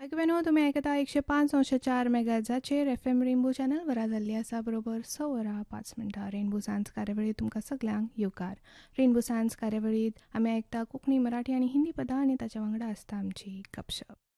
ऐकव्यानो तुम्ही ऐकता 105.4 मेगाहर्ट्झाचेर FM rainbow चॅनलवर जाल्ली आसा बरोबर 6 वरां 5 मिनटां रेनबो सायन्स कार्यावळीत तुमकां सगल्यांक येवकार. रेनबो सायन्स कार्यावळीत आमी आयकता कोंकणी मराठी आनी हिंदी पदां आनी ताच्या वांगडा आसता आमची गपशप.